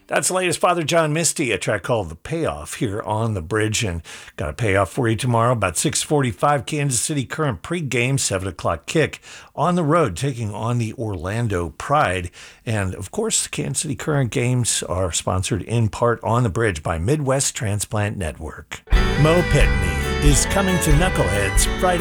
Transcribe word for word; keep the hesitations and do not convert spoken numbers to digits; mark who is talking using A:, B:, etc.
A: That's the latest Father John Misty, a track called The Payoff here on The Bridge. And got a payoff for you tomorrow about six forty-five Kansas City Current pregame, seven o'clock kick on the road, taking on the Orlando Pride. And, of course, the Kansas City Current games are sponsored in part on The Bridge by Midwest Transplant Network. Mo Pitney is coming to Knuckleheads Friday